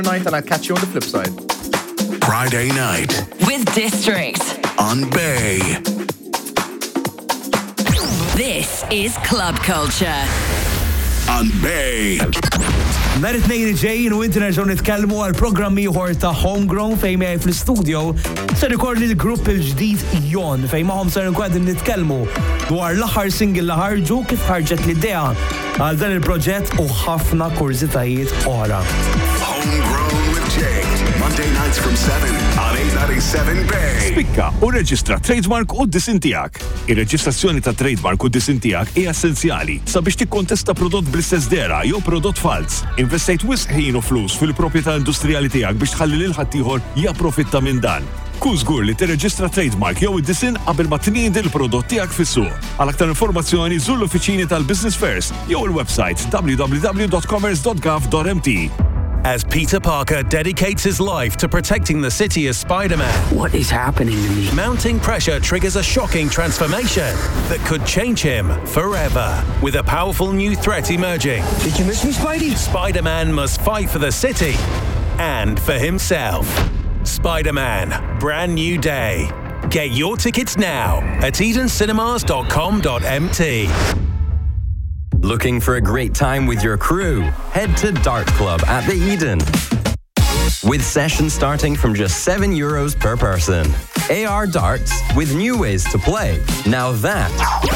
night and I'll catch you on the flip side. Friday night with District on Bay. This is Club Culture on Bay. Nhar it-tnejn ġejjin u inti nerġgħu nitkellmu għal programm ieħor ta' Homegrown fejn miegħi fl-istudio ser ikolli l-grupp il-ġdid Jon fejn magħhom ser nkun nitkellmu dwar l-aħħar single li ħarġu kif ħarġet l-idea għal dan il-proġett u ħafna kurzitajiet oħra. Homegrown with Jake. Monday nights from 7 on 897 Bay. Spikka u reġistra trademark u d-disin tiegħek. Ir-reġistrazzjoni ta' trademark u d-disin tiegħek hija essenzjali sabiex tikkontesta prodott bl-istess dera jew prodott fals. Investejt wisq ħin u flus fil-proprjetà industrijali tiegħek biex tħalli lil ħaddieħor japprofitta minn dan. Kun żgur li tirreġistra trademark jew id-disin qabel ma tniedi l-prodott tiegħek fis-suq. Għal aktar informazzjoni żur l-uffiċini tal-Business Fairs jew il-website www.commerce.gov.mt. As Peter Parker dedicates his life to protecting the city as Spider-Man, what is happening to me? Mounting pressure triggers a shocking transformation that could change him forever. With a powerful new threat emerging, Did you miss me, Spidey? Spider-Man must fight for the city and for himself. Spider-Man, Brand New Day. Get your tickets now at edencinemas.com.mt. Looking for a great time with your crew? Head to Dart Club at the Eden. With sessions starting from just €7 per person. AR darts with new ways to play. Now that